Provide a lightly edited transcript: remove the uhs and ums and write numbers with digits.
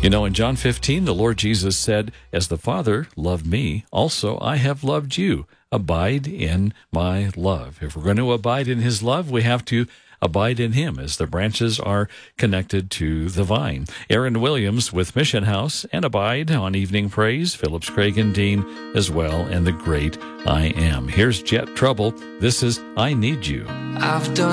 In John 15, the Lord Jesus said, "As the Father loved me, also I have loved you. Abide in my love." If we're going to abide in his love, we have to abide in him as the branches are connected to the vine. Aaron Williams with Mission House and Abide on Evening Praise, Phillips Craig and Dean as well, and the great I Am. Here's Jet Trouble. This is I Need You. I've done